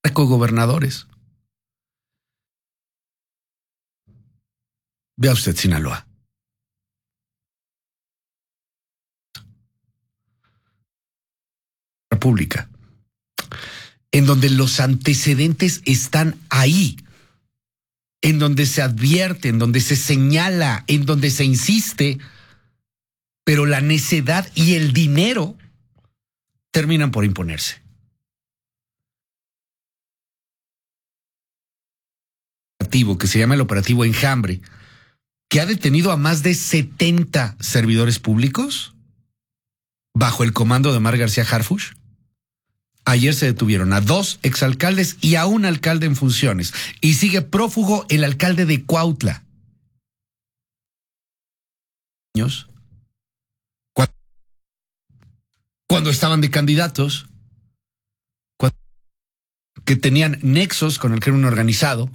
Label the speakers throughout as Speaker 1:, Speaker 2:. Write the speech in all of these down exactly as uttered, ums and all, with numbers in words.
Speaker 1: narcogobernadores. Vea usted Sinaloa. República, en donde los antecedentes están ahí, en donde se advierte, en donde se señala, en donde se insiste, pero la necedad y el dinero terminan por imponerse. Que se llama el operativo Enjambre, que ha detenido a más de setenta servidores públicos bajo el comando de Omar García Harfuch. Ayer se detuvieron a dos exalcaldes y a un alcalde en funciones. Y sigue prófugo el alcalde de Cuautla. Cuando, cuando estaban de candidatos, cuando, que tenían nexos con el crimen organizado.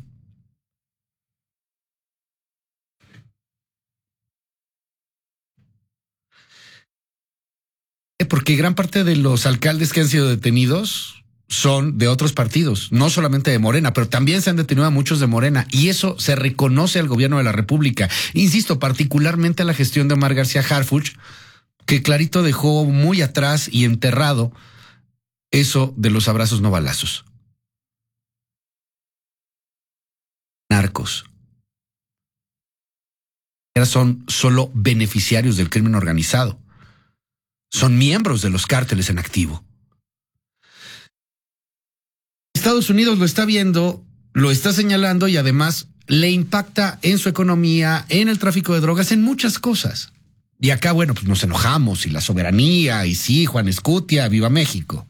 Speaker 1: Porque gran parte de los alcaldes que han sido detenidos son de otros partidos, no solamente de Morena, pero también se han detenido a muchos de Morena, y eso se reconoce al gobierno de la República. Insisto, particularmente a la gestión de Omar García Harfuch, que clarito dejó muy atrás y enterrado eso de los abrazos no balazos. Narcos. Son solo beneficiarios del crimen organizado. Son miembros de los cárteles en activo. Estados Unidos lo está viendo, lo está señalando y además le impacta en su economía, en el tráfico de drogas, en muchas cosas. Y acá, bueno, pues nos enojamos y la soberanía y sí, Juan Escutia, viva México.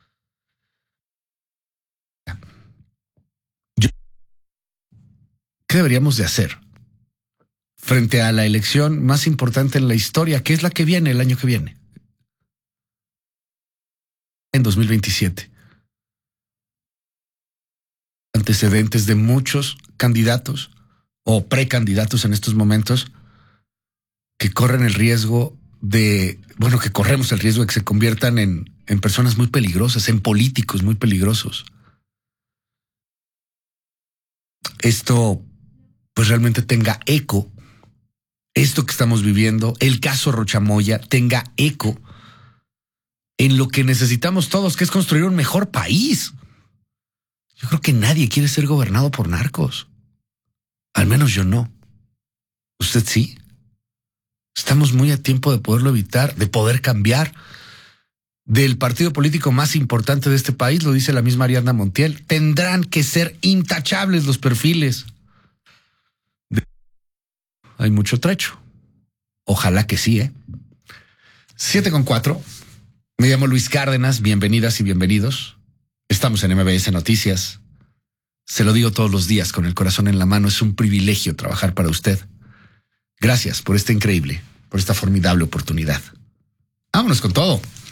Speaker 1: Yo, ¿qué deberíamos de hacer frente a la elección más importante en la historia, que es la que viene el año que viene? En dos mil veintisiete. Antecedentes de muchos candidatos o precandidatos en estos momentos que corren el riesgo de, bueno, que corremos el riesgo de que se conviertan en, en personas muy peligrosas, en políticos muy peligrosos. Esto, pues realmente tenga eco, esto que estamos viviendo, el caso Rocha Moya, tenga eco en lo que necesitamos todos, que es construir un mejor país. Yo creo que nadie quiere ser gobernado por narcos. Al menos yo no. ¿Usted sí? Estamos muy a tiempo de poderlo evitar, de poder cambiar. Del partido político más importante de este país, lo dice la misma Ariadna Montiel, tendrán que ser intachables los perfiles. De... Hay mucho trecho. Ojalá que sí, ¿eh? Siete con cuatro. Me llamo Luis Cárdenas, bienvenidas y bienvenidos. Estamos en M B S Noticias. Se lo digo todos los días con el corazón en la mano, es un privilegio trabajar para usted. Gracias por esta increíble, por esta formidable oportunidad. Vámonos con todo.